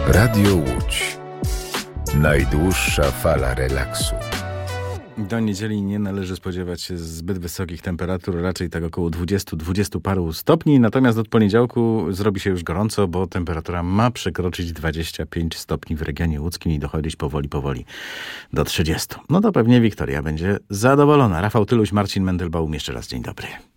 Radio Łódź. Najdłuższa fala relaksu. Do niedzieli nie należy spodziewać się zbyt wysokich temperatur, raczej tak około 20 paru stopni. Natomiast od poniedziałku zrobi się już gorąco, bo temperatura ma przekroczyć 25 stopni w regionie łódzkim i dochodzić powoli do 30. No to pewnie Wiktoria będzie zadowolona. Rafał Tyluś, Marcin Mendelbaum, jeszcze raz dzień dobry.